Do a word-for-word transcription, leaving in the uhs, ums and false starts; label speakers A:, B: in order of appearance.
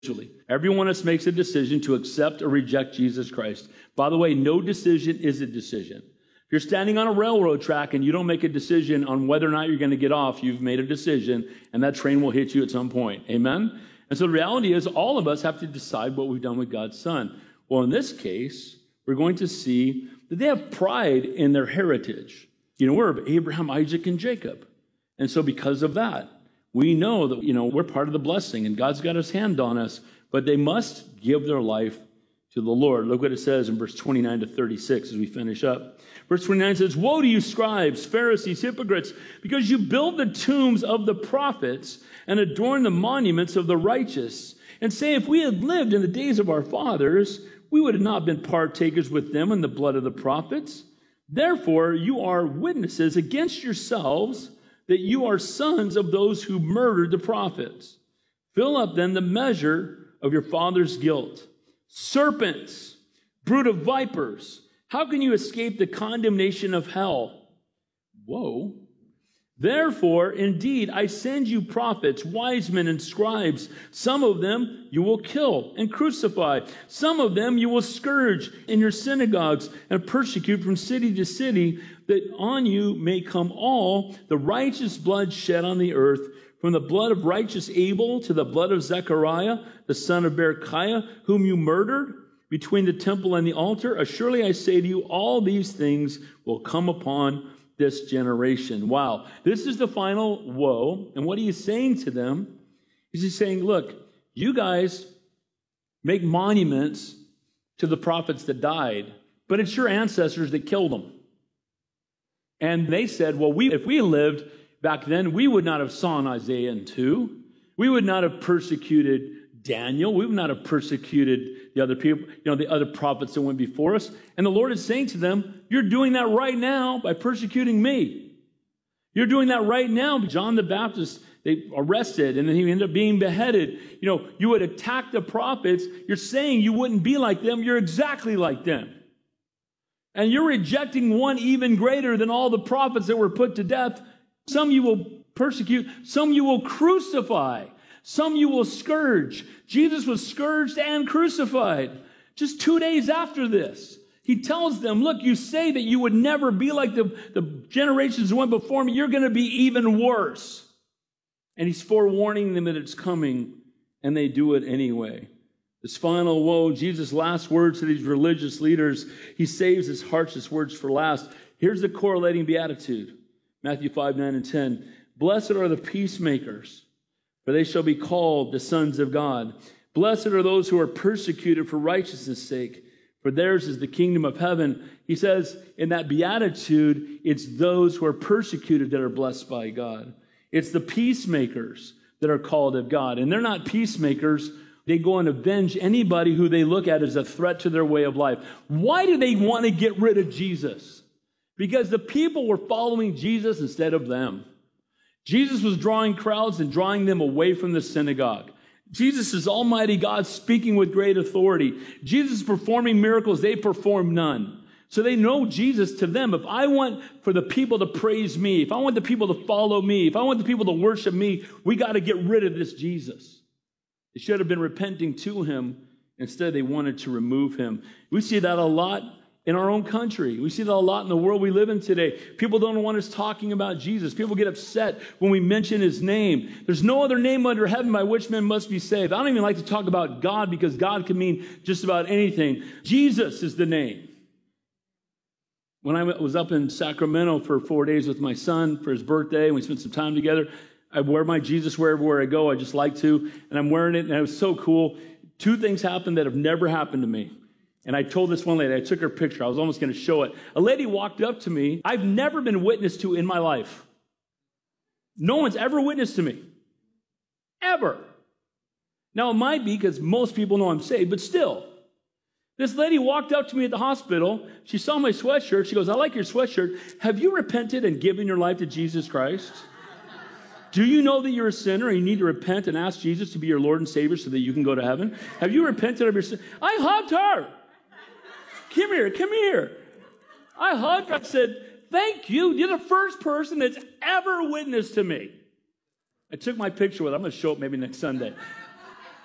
A: Every one of us makes a decision to accept or reject Jesus Christ. By the way, no decision is a decision. If you're standing on a railroad track and you don't make a decision on whether or not you're going to get off, you've made a decision, and that train will hit you at some point. Amen? And so the reality is all of us have to decide what we've done with God's Son. Well, in this case, we're going to see that they have pride in their heritage. You know, we're of Abraham, Isaac, and Jacob. And so because of that, we know that, you know, we're part of the blessing and God's got his hand on us, but they must give their life to the Lord. Look what it says in verse twenty-nine to thirty-six as we finish up. Verse twenty-nine says, "Woe to you, scribes, Pharisees, hypocrites, because you build the tombs of the prophets and adorn the monuments of the righteous, and say, if we had lived in the days of our fathers, we would have not been partakers with them in the blood of the prophets. Therefore, you are witnesses against yourselves that you are sons of those who murdered the prophets. Fill up then the measure of your father's guilt. Serpents, brood of vipers, how can you escape the condemnation of hell?" Whoa. "Therefore, indeed, I send you prophets, wise men, and scribes. Some of them you will kill and crucify. Some of them you will scourge in your synagogues and persecute from city to city, that on you may come all the righteous blood shed on the earth, from the blood of righteous Abel to the blood of Zechariah, the son of Berechiah, whom you murdered between the temple and the altar. Surely I say to you, all these things will come upon this generation." Wow. This is the final woe. And what he is saying to them is he's saying, look, you guys make monuments to the prophets that died, but it's your ancestors that killed them. And they said, well, we if we lived back then, we would not have sawn Isaiah in two. We would not have persecuted Daniel. We would not have persecuted the other people, you know, the other prophets that went before us. And the Lord is saying to them, you're doing that right now by persecuting me. You're doing that right now. John the Baptist, they arrested, and then he ended up being beheaded. You know, you would attack the prophets. You're saying you wouldn't be like them. You're exactly like them. And you're rejecting one even greater than all the prophets that were put to death. Some you will persecute. Some you will crucify. Some you will scourge. Jesus was scourged and crucified. Just two days after this, he tells them, look, you say that you would never be like the, the generations that went before me. You're going to be even worse. And he's forewarning them that it's coming, and they do it anyway. This final woe, Jesus' last words to these religious leaders, he saves his harshest words for last. Here's the correlating beatitude. Matthew five, nine, and ten. "Blessed are the peacemakers, for they shall be called the sons of God. Blessed are those who are persecuted for righteousness' sake, for theirs is the kingdom of heaven." He says in that beatitude, it's those who are persecuted that are blessed by God. It's the peacemakers that are called of God. And they're not peacemakers. They go and avenge anybody who they look at as a threat to their way of life. Why do they want to get rid of Jesus? Because the people were following Jesus instead of them. Jesus was drawing crowds and drawing them away from the synagogue. Jesus is Almighty God speaking with great authority. Jesus is performing miracles. They perform none. So they know Jesus to them. If I want for the people to praise me, if I want the people to follow me, if I want the people to worship me, we got to get rid of this Jesus. They should have been repenting to him. Instead, they wanted to remove him. We see that a lot in our own country. We see that a lot in the world we live in today. People don't want us talking about Jesus. People get upset when we mention his name. There's no other name under heaven by which men must be saved. I don't even like to talk about God because God can mean just about anything. Jesus is the name. When I was up in Sacramento for four days with my son for his birthday, and we spent some time together, I wear my Jesus wear everywhere I go. I just like to, and I'm wearing it, and it was so cool. Two things happened that have never happened to me. And I told this one lady, I took her picture. I was almost going to show it. A lady walked up to me. I've never been witnessed to in my life. No one's ever witnessed to me. Ever. Now, it might be because most people know I'm saved, but still. This lady walked up to me at the hospital. She saw my sweatshirt. She goes, "I like your sweatshirt. Have you repented and given your life to Jesus Christ? Do you know that you're a sinner and you need to repent and ask Jesus to be your Lord and Savior so that you can go to heaven? Have you repented of your sin?" I hugged her. Come here, come here. I hugged her. I said, "Thank you. You're the first person that's ever witnessed to me." I took my picture with her. I'm going to show it maybe next Sunday.